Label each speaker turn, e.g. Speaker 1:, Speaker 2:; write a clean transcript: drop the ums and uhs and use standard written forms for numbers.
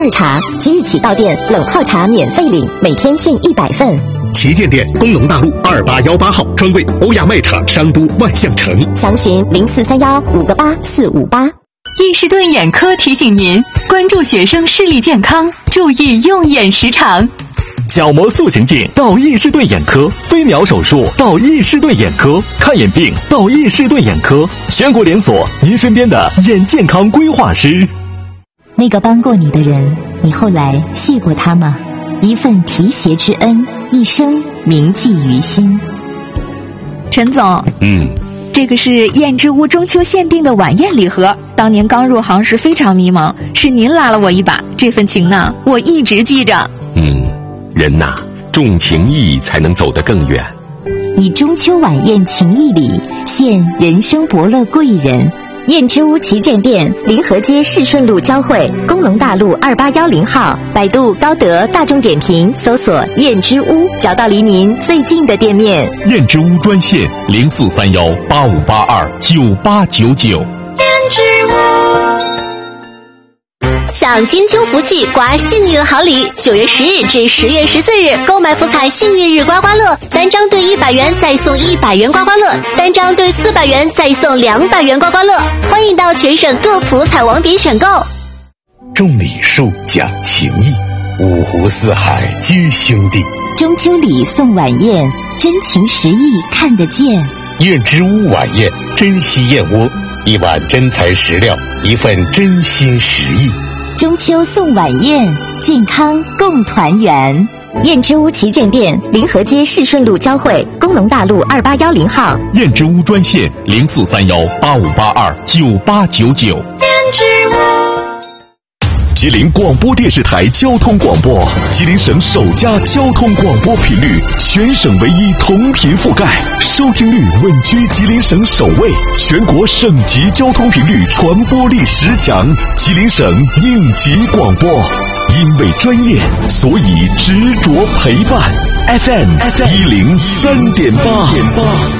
Speaker 1: 茶即日起到店冷泡茶免费领，每天限100份。
Speaker 2: 旗舰店工农大路2818号，专柜欧亚卖场商都万象城，
Speaker 1: 详询0431-58458。
Speaker 3: 易士顿眼科提醒您关注学生视力健康，注意用眼时长。
Speaker 4: 角膜塑形镜到易士顿眼科，飞秒手术到易士顿眼科，看眼病到易士顿眼科，全国连锁，您身边的眼健康规划师。
Speaker 5: 那个帮过你的人，你后来谢过他吗？一份提携之恩，一生铭记于心。
Speaker 6: 陈总，这个是燕之屋中秋限定的晚宴礼盒，当年刚入行时非常迷茫，是您拉了我一把，这份情呢，我一直记着。
Speaker 7: 人呐，重情义才能走得更远。
Speaker 5: 以中秋晚宴情谊礼，献人生伯乐贵人。
Speaker 1: 燕之屋旗舰店，临河街市顺路交汇，工农大路2810号，百度、高德、大众点评搜索燕之屋，找到离您最近的店面。
Speaker 4: 燕之屋专线043185829899。燕之屋。
Speaker 8: 享金秋福气，刮幸运好礼！9月10日至10月14日，购买福彩幸运日刮刮乐，单张兑100元再送100元刮刮乐，单张兑400元再送200元刮刮乐。欢迎到全省各福彩网点选购。
Speaker 2: 种礼树讲情义，五湖四海皆兄弟。
Speaker 5: 中秋礼送晚宴，真情实意看得见。
Speaker 2: 燕之屋晚宴，珍稀燕窝，一碗真材实料，一份真心实意。
Speaker 5: 中秋送晚宴，健康共团圆。
Speaker 1: 燕之屋旗舰店，临河街市顺路交汇，工农大路2810号。
Speaker 4: 燕之屋专线043185829899。燕之屋。吉林广播电视台交通广播，吉林省首家交通广播频率，全省唯一同频覆盖，收听率稳居吉林省首位，全国省级交通频率传播力10强，吉林省应急广播。因为专业，所以执着陪伴。FM 103.8。